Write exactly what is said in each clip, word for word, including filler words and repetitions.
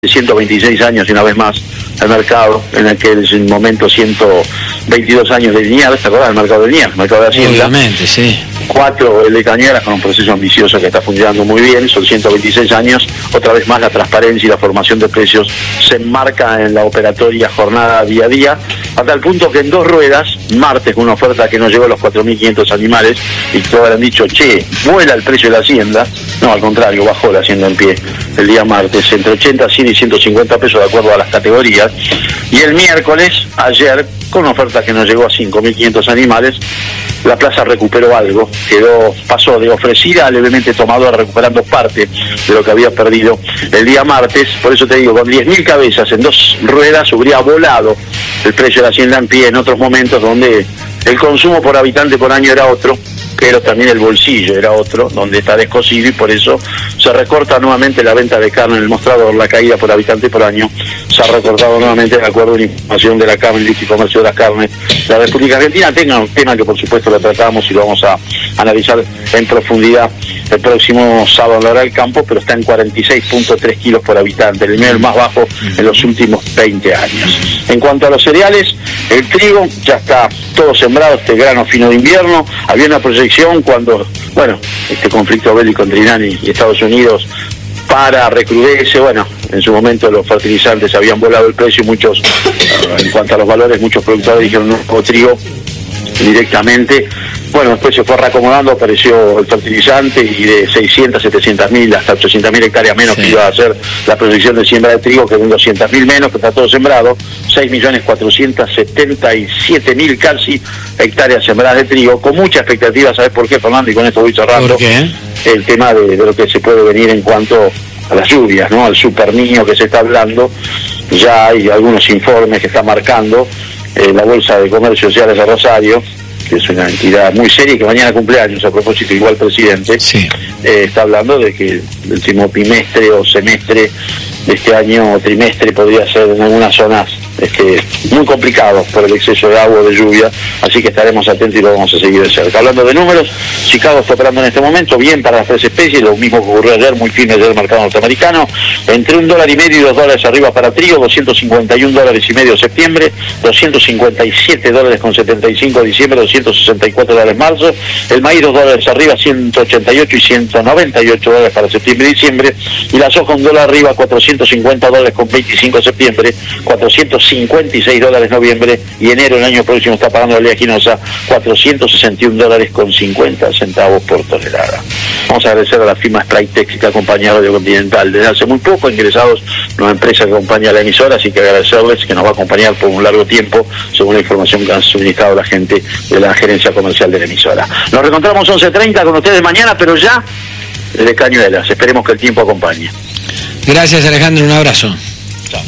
ciento veintiséis años y una vez más al mercado, en aquel momento ciento veintidós años de Liniers, ¿te acuerdas del mercado de Liniers? El mercado de Hacienda. Obviamente, sí. Cuatro el de Cañuelas con un proceso ambicioso que está funcionando muy bien, son ciento veintiséis años, otra vez más la transparencia y la formación de precios se enmarca en la operatoria jornada día a día, hasta el punto que en dos ruedas, martes con una oferta que no llegó a los cuatro mil quinientos animales y todos han dicho, che, vuela el precio de la Hacienda, no, al contrario, bajó la Hacienda en pie el día martes, entre ochenta, cien y ciento cincuenta pesos de acuerdo a las categorías, y el miércoles, ayer, con una oferta que nos llegó a cinco mil quinientos animales, la plaza recuperó algo, quedó, pasó de ofrecida a levemente tomadora, recuperando parte de lo que había perdido el día martes. Por eso te digo, con diez mil cabezas en dos ruedas hubiera volado el precio de la Hacienda en pie en otros momentos donde el consumo por habitante por año era otro, pero también el bolsillo era otro, donde está descosido, y por eso se recorta nuevamente la venta de carne en el mostrador, la caída por habitante por año se ha recortado nuevamente de acuerdo a la información de la Cámara de Industria y Comercio de las Carnes de la República Argentina. Tenga un tema que por supuesto lo tratamos y lo vamos a analizar en profundidad el próximo sábado en la hora del campo, pero está en cuarenta y seis punto tres kilos por habitante, el nivel más bajo en los últimos veinte años. En cuanto a los cereales, el trigo ya está todo sembrado, este grano fino de invierno. Había una proyección cuando, bueno, este conflicto bélico entre Irán y Estados Unidos para recrudece, bueno, en su momento los fertilizantes habían volado el precio y muchos, en cuanto a los valores, muchos productores dijeron no, o trigo directamente. Bueno, después se fue reacomodando, apareció el fertilizante y de seiscientas, setecientas mil hasta ochocientas mil hectáreas menos sí. que iba a ser la proyección de siembra de trigo, que en doscientas mil menos, que está todo sembrado, seis millones cuatrocientos setenta y siete mil casi hectáreas sembradas de trigo, con mucha expectativa. ¿Sabes por qué, Fernando? Y con esto voy cerrando. ¿Por qué? El tema de, de lo que se puede venir en cuanto a las lluvias, ¿no? Al super niño que se está hablando. Ya hay algunos informes que están marcando eh, la Bolsa de Comercio Sociales de Rosario, que es una entidad muy seria y que mañana cumpleaños, a propósito, igual presidente, sí. eh, está hablando de que el último bimestre o semestre de este año, o trimestre, podría ser en algunas zonas este, muy complicado por el exceso de agua o de lluvia, así que estaremos atentos y lo vamos a seguir de cerca. Hablando de números, Chicago está operando en este momento bien para las tres especies, lo mismo que ocurrió ayer, muy firme ayer el mercado norteamericano, entre un dólar y medio y dos dólares arriba para trigo, doscientos cincuenta y un dólares y medio septiembre, doscientos cincuenta y siete dólares con setenta y cinco diciembre, doscientos sesenta y cuatro dólares marzo, el maíz dos dólares arriba, ciento ochenta y ocho y ciento noventa y ocho dólares para septiembre y diciembre, y la soja un dólar arriba, cuatrocientos cincuenta dólares con veinticinco septiembre, cuatrocientos cincuenta y seis dólares noviembre, y enero el año próximo está pagando la oleaginosa cuatrocientos sesenta y un dólares con cincuenta centavos por tonelada. Vamos a agradecer a la firma Spritex que acompaña a Radio Continental desde hace muy poco, ingresados una empresa que acompaña a la emisora, así que agradecerles que nos va a acompañar por un largo tiempo, según la información que han suministrado la gente de la gerencia comercial de la emisora. Nos reencontramos once treinta con ustedes mañana, pero ya desde Cañuelas. Esperemos que el tiempo acompañe. Gracias, Alejandro, un abrazo. Chao.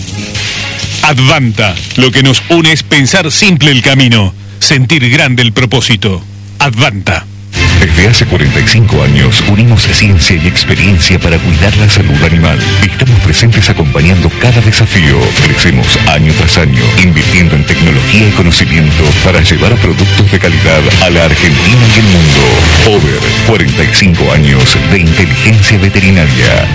Advanta, lo que nos une es pensar simple el camino, sentir grande el propósito. Advanta. Desde hace cuarenta y cinco años unimos ciencia y experiencia para cuidar la salud animal. Estamos presentes acompañando cada desafío. Crecemos año tras año, invirtiendo en tecnología y conocimiento para llevar productos de calidad a la Argentina y el mundo. Over, cuarenta y cinco años de inteligencia veterinaria.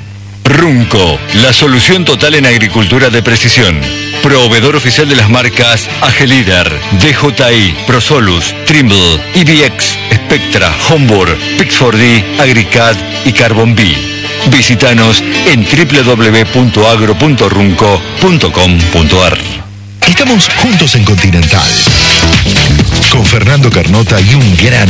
Runco, la solución total en agricultura de precisión. Proveedor oficial de las marcas Agelíder, D J I, Prosolus, Trimble, I B X, Spectra, Homburg, Pixford D, Agricad y Carbon B. Visítanos en doble u doble u doble u punto agro punto runco punto com punto ar. Estamos juntos en Continental, con Fernando Carnota y un gran